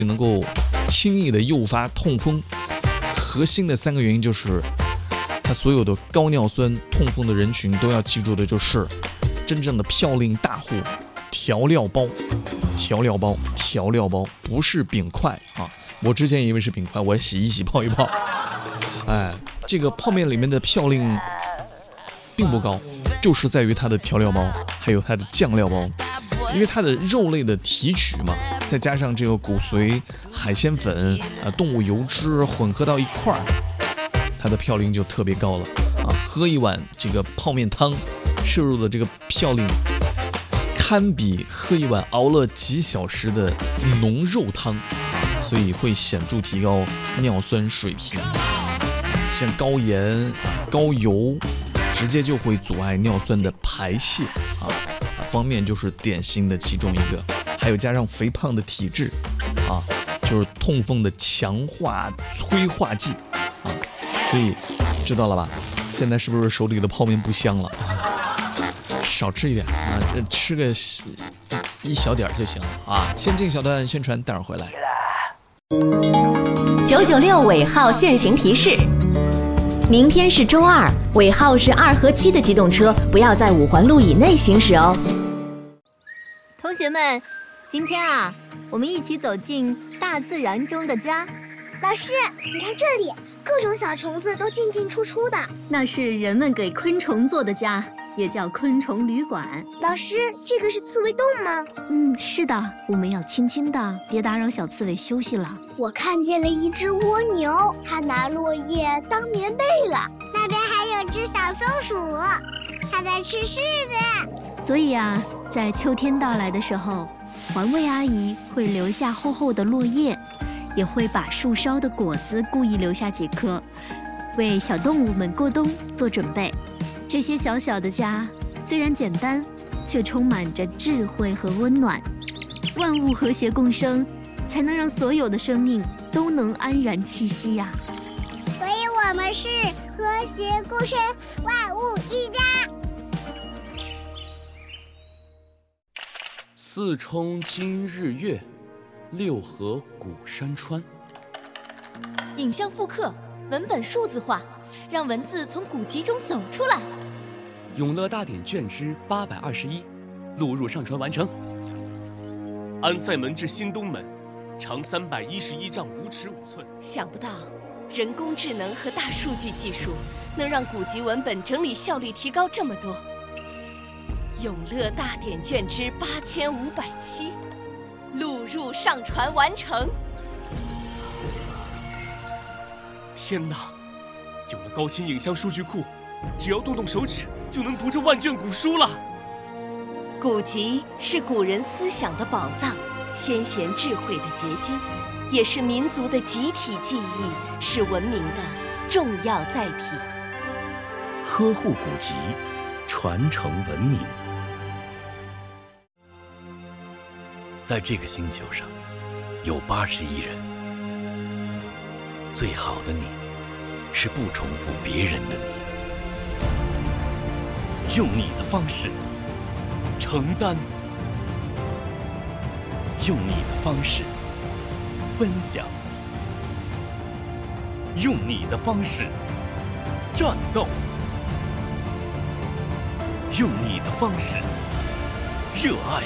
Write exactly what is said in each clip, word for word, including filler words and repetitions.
能够轻易的诱发痛风，核心的三个原因就是，它所有的高尿酸痛风的人群都要记住的就是，真正的嘌呤大户调料包，调料包，调料包不是饼块啊！我之前以为是饼块，我洗一洗泡一泡，哎，这个泡面里面的嘌呤并不高，就是在于它的调料包，还有它的酱料包。因为它的肉类的提取嘛，再加上这个骨髓、海鲜粉、呃动物油脂混合到一块儿，它的嘌呤就特别高了啊！喝一碗这个泡面汤，摄入的这个嘌呤，堪比喝一碗熬了几小时的浓肉汤，所以会显著提高尿酸水平。像高盐、高油，直接就会阻碍尿酸的排泄啊。方面就是典型的其中一个，还有加上肥胖的体质啊，就是痛风的强化催化剂啊，所以知道了吧？现在是不是手里的泡面不香了啊？少吃一点啊，这吃个一小点就行了啊。先进小段宣传，待会儿回来。 九九六尾号限行提示：明天是周二，尾号是二和七的机动车不要在五环路以内行驶哦。 同学们，今天啊，我们一起走进大自然中的家。 老师，你看这里，各种小虫子都进进出出的。 那是人们给昆虫做的家，也叫昆虫旅馆。 老师，这个是刺猬洞吗？ 嗯，是的，我们要轻轻的，别打扰小刺猬休息了。 我看见了一只蜗牛，它拿落叶当棉被了。那边还有只小松鼠，它在吃柿子。 所以啊，在秋天到来的时候，环卫阿姨会留下厚厚的落叶，也会把树梢的果子故意留下几颗，为小动物们过冬做准备。这些小小的家虽然简单，却充满着智慧和温暖。万物和谐共生，才能让所有的生命都能安然栖息呀、啊。 所以我们是和谐共生，万物一家。 四冲今日月，六合古山川。 影像复刻，文本数字化，让文字从古籍中走出来。 永乐大典卷之八百二十一，录入上传完成。 安塞门至新东门，长三百一十一丈五尺五寸。 想不到，人工智能和大数据技术能让古籍文本整理效率提高这么多。永乐大典卷之八千五百七，录入上传完成。 天哪！有了高清影像数据库，只要动动手指就能读这万卷古书了。 古籍是古人思想的宝藏，先贤智慧的结晶，也是民族的集体记忆，是文明的重要载体。 呵护古籍，传承文明。在这个星球上，有八十亿人。最好的你，是不重复别人的你，用你的方式承担，用你的方式分享，用你的方式战斗，用你的方式热爱，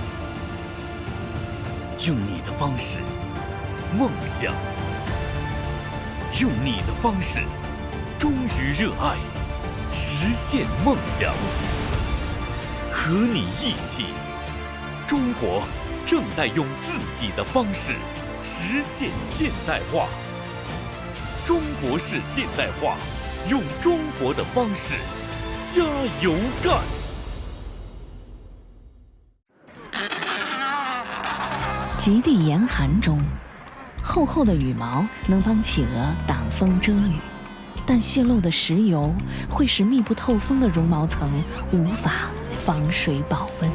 用你的方式梦想，用你的方式忠于热爱，实现梦想。和你一起，中国正在用自己的方式实现现代化。中国式现代化，用中国的方式加油干！ 极地严寒中，厚厚的羽毛能帮企鹅挡风遮雨，但泄漏的石油会使密不透风的绒毛层无法防水保温。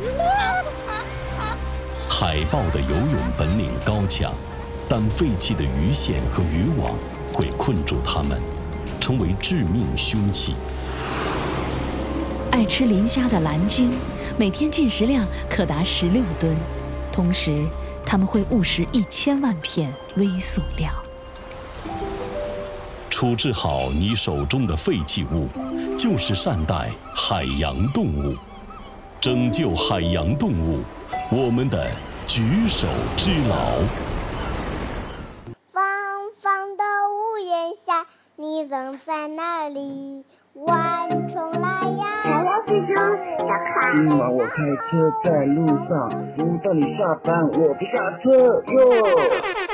海豹的游泳本领高强，但废弃的鱼线和渔网会困住它们，成为致命凶器。 爱吃磷虾的蓝鲸，每天进食量可达十六吨，同时他们会误食一千万片微塑料。 处置好你手中的废弃物，就是善待海洋动物，拯救海洋动物，我们的举手之劳。 方方的屋檐下，你扔在哪里？蚊虫来呀！ 今晚我开车在路上，不等你下班，我不下车哟。